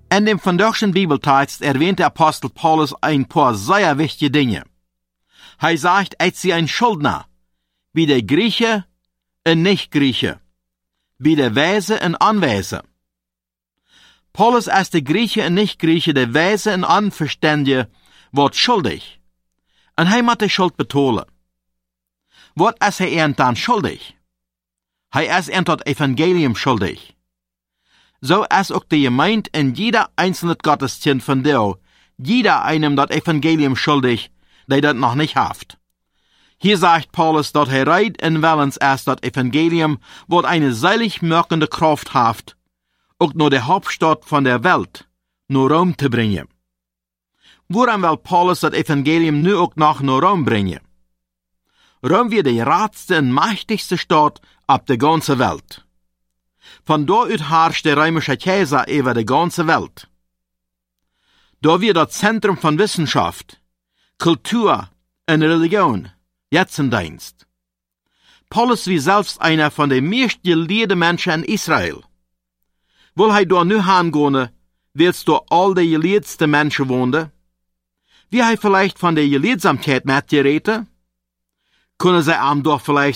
In dem vandaagschen Bibeltext erwähnt der Apostel Paulus ein paar sehr wichtige Dinge. Er sagt, als sie ein Schuldner, wie der Grieche und Nicht-Grieche, wie der Weise und Anweise. Paulus als der Grieche und Nicht-Grieche, der Weise und Anverständige, wird schuldig. Und er muss die Schuld betonen. Was ist er dann schuldig? Er ist das Evangelium schuldig. So ist auch die Gemeinde in jeder einzelne Gottesdienst von dir, jeder einem das Evangelium schuldig, der das noch nicht haft. Hier sagt Paulus, dass er reit in Wellens erst das Evangelium, wird eine seilig wirkende Kraft haft, auch nur der Hauptstadt von der Welt, nur Rom zu bringen. Woran will Paulus das Evangelium nu auch noch nur Rom bringen? Rom wird die reichste und mächtigste Stadt ab der ganzen Welt. Von dort aus herrscht der römische Kaiser über die ganze Welt. Da wird das Zentrum von Wissenschaft, Kultur und Religion, jetzt im Dienst. Paulus wie selbst einer von den meist gelehrten Menschen in Israel. Will er da nu hingehen, willst du all die gelehrtesten Menschen wohnen? Wie er vielleicht von der Gelehrsamkeit mitgeräten? Können sie ihm doch vielleicht